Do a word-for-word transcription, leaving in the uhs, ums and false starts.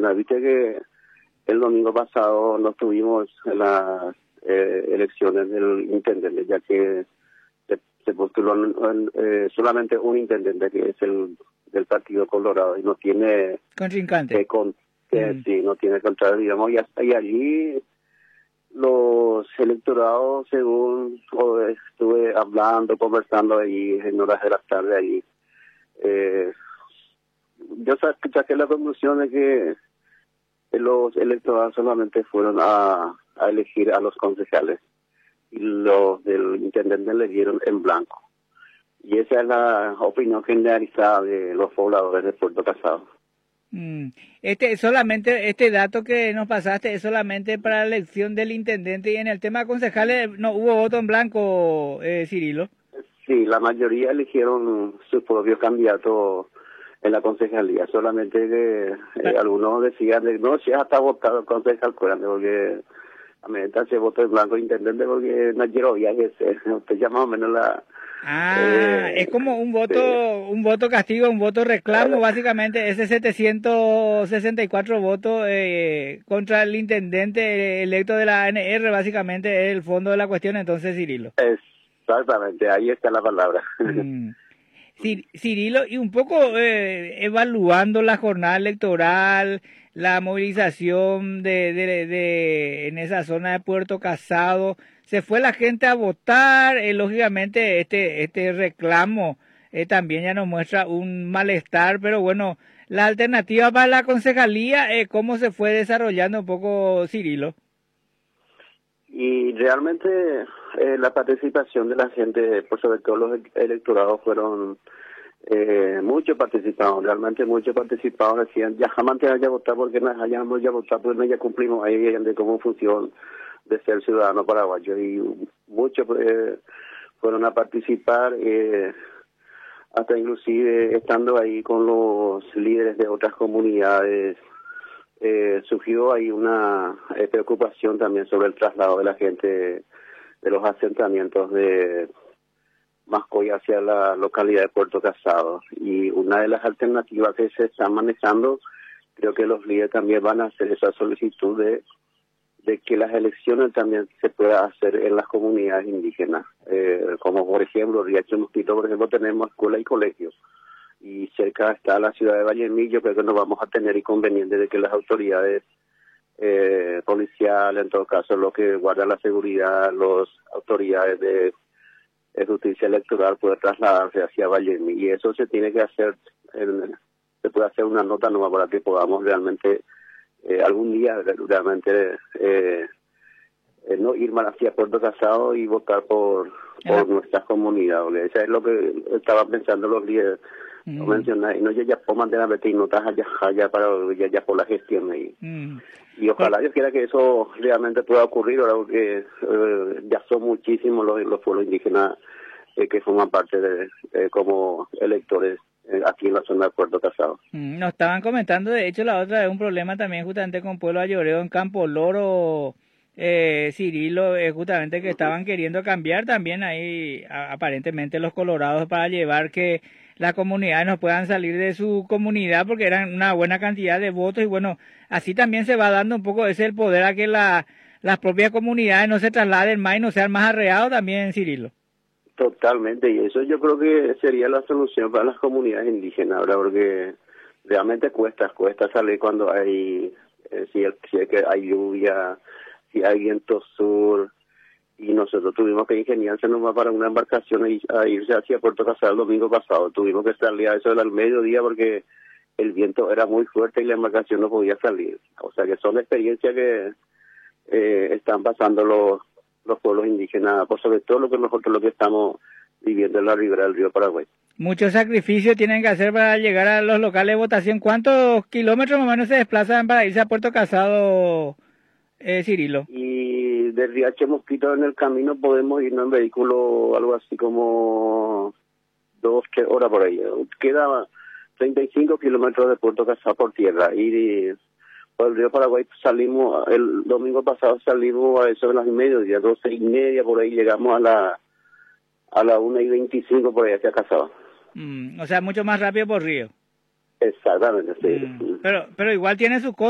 personas. Viste que el domingo pasado no tuvimos las eh, elecciones del intendente, ya que se, se postuló eh, solamente un intendente, que es el del Partido Colorado, y no tiene... Contrincante. Eh, con, eh, mm. Sí, no tiene contrario, digamos, y, hasta, y allí los electorados, según oh, estuve hablando, conversando allí en horas de la tarde allí, eh, yo saqué la conclusión de que los electorados solamente fueron a, a elegir a los concejales y los del intendente le dieron en blanco. Y esa es la opinión generalizada de los pobladores de Puerto Casado. Mm. Este solamente este dato que nos pasaste es solamente para la elección del intendente, y en el tema de concejales no hubo voto en blanco, eh, Cirilo. Sí, la mayoría eligieron su propio candidato en la concejalía, solamente que eh, algunos decían de, no, si hasta votado el concejal, porque a medida se votó en blanco intendente, porque no quiero viajes, usted ya más o menos la... Ah, eh, es como un voto, sí. un voto castigo, un voto reclamo, básicamente ese setecientos sesenta y cuatro votos eh, contra el intendente electo de la A N R, básicamente es el fondo de la cuestión, entonces, Cirilo. Exactamente, ahí está la palabra. Mm. Cirilo, y un poco eh, evaluando la jornada electoral, la movilización de, de, de en esa zona de Puerto Casado, se fue la gente a votar, eh, lógicamente este este reclamo eh, también ya nos muestra un malestar, pero bueno, la alternativa para la concejalía, eh, ¿cómo se fue desarrollando un poco, Cirilo? Y realmente eh, la participación de la gente, por sobre todo los electorados, fueron eh, muchos participados, realmente muchos participados. Decían, ya jamás te vaya a votar porque no hayamos ya votado, pues no ya cumplimos ahí de cómo función de ser ciudadano paraguayo. Y muchos eh, fueron a participar, eh, hasta inclusive estando ahí con los líderes de otras comunidades. Eh, surgió ahí una eh, preocupación también sobre el traslado de la gente de, de los asentamientos de Mascoy hacia la localidad de Puerto Casado, y una de las alternativas que se están manejando, creo que los líderes también van a hacer esa solicitud de, de que las elecciones también se puedan hacer en las comunidades indígenas, eh, como por ejemplo Riacho Mosquito, por ejemplo, tenemos escuela y colegios, y cerca está la ciudad de Vallemillo, pero que no vamos a tener inconveniente de que las autoridades eh, policiales, en todo caso, los que guardan la seguridad, las autoridades de, de justicia electoral, puedan trasladarse hacia Vallemillo. Y eso se tiene que hacer, en, se puede hacer una nota nueva para que podamos realmente, eh, algún día, realmente, eh, eh, no ir más hacia Puerto Casado y votar por, por nuestras comunidades. Eso es lo que estaban pensando los líderes. No mencionar, y no ya ya por mantener y no estás allá, allá para ya, ya por la gestión ahí. Mm. Y ojalá Dios quiera que eso realmente pueda ocurrir, ahora porque eh, ya son muchísimos los, los pueblos indígenas eh, que forman parte de eh, como electores eh, aquí en la zona de Puerto Casado. Mm, nos estaban comentando, de hecho, la otra vez un problema también justamente con Pueblo Ayoreo en Campo Loro, eh, Cirilo, eh, justamente que estaban queriendo cambiar también ahí a, aparentemente los colorados para llevar que las comunidades no puedan salir de su comunidad porque eran una buena cantidad de votos, y bueno, así también se va dando un poco ese el poder a que la, las propias comunidades no se trasladen más y no sean más arreados también, Cirilo. Totalmente, y eso yo creo que sería la solución para las comunidades indígenas ahora, porque realmente cuesta, cuesta salir cuando hay, eh, si, el, si es que hay lluvia, si hay viento sur, y nosotros tuvimos que ingeniarse nomás para una embarcación y a irse hacia Puerto Casado el domingo pasado. Tuvimos que salir a eso del mediodía porque el viento era muy fuerte y la embarcación no podía salir. O sea que son experiencias que eh, están pasando los los pueblos indígenas, por sobre todo lo que nosotros lo que estamos viviendo en la ribera del río Paraguay. Muchos sacrificios tienen que hacer para llegar a los locales de votación. ¿Cuántos kilómetros más o menos se desplazan para irse a Puerto Casado, eh, Cirilo? Y de Riacho Mosquito en el camino podemos irnos en vehículo algo así como dos, tres horas por ahí. Queda treinta y cinco kilómetros de Puerto Casado por tierra, y por el río Paraguay salimos, el domingo pasado salimos a eso de las y media, doce y media por ahí, llegamos a la a la una y veinticinco por ahí hacia Casado. Mm, o sea, mucho más rápido por río. Exactamente, sí. Mm, pero, pero igual tiene su costo.